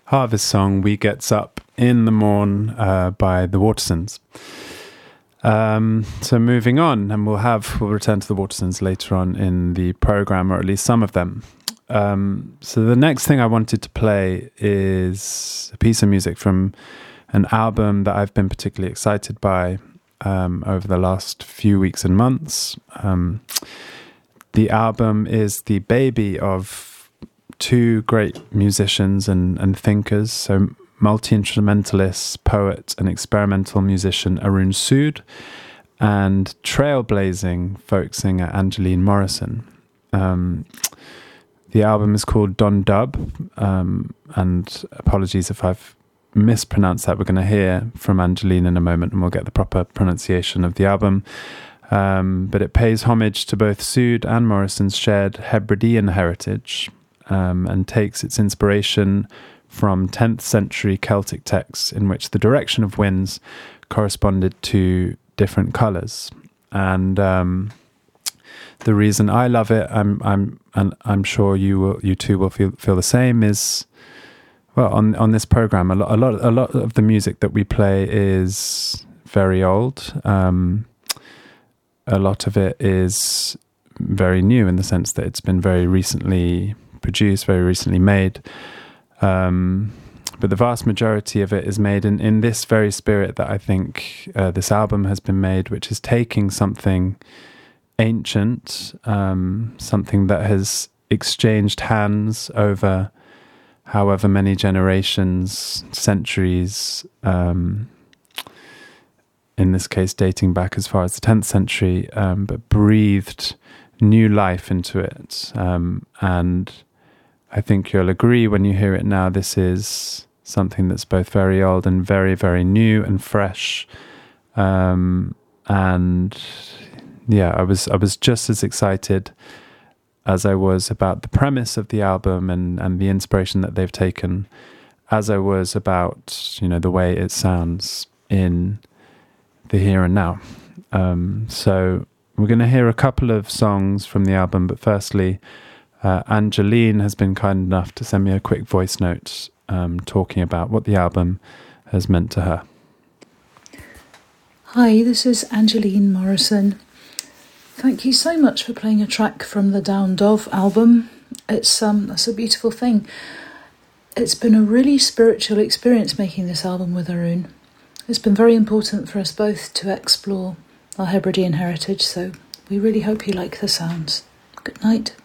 harvest song, We Gets Up in the Morn by the Watersons. So moving on, and we'll return to the Watersons later on in the programme, or at least some of them. So the next thing I wanted to play is a piece of music from an album that I've been particularly excited by over the last few weeks and months. The album is the baby of two great musicians and thinkers, so multi-instrumentalist, poet and experimental musician Arun Sood and trailblazing folk singer Angeline Morrison. The album is called Don Dub, and apologies if I've mispronounced that. We're going to hear from Angeline in a moment and we'll get the proper pronunciation of the album. But it pays homage to both Sood and Morrison's shared Hebridean heritage and takes its inspiration from 10th century Celtic texts in which the direction of winds corresponded to different colours. And the reason I love it, I'm sure you too will feel the same, is, well, on this program, a lot of the music that we play is very old. A lot of it is very new in the sense that it's been very recently produced, very recently made. But the vast majority of it is made in this very spirit that I think this album has been made, which is taking something ancient, something that has exchanged hands over however many generations, centuries, in this case dating back as far as the 10th century, but breathed new life into it. And I think you'll agree when you hear it now, this is something that's both very old and very, very new and fresh. And yeah, I was just as excited as I was about the premise of the album and the inspiration that they've taken as I was about, the way it sounds in the here and now. So we're going to hear a couple of songs from the album, but firstly, Angeline has been kind enough to send me a quick voice note talking about what the album has meant to her. Hi, this is Angeline Morrison. Thank you so much for playing a track from the Down Dove album. It's a beautiful thing. It's been a really spiritual experience making this album with Arun. It's been very important for us both to explore our Hebridean heritage, so we really hope you like the sounds. Good night.